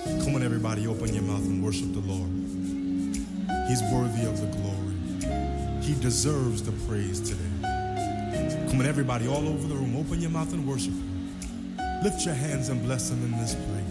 Come on, everybody, open your mouth and worship the Lord. He's worthy of the glory. He deserves the praise today. Come on, everybody, all over the room, open your mouth and worship Him. Lift your hands and bless Him in this place.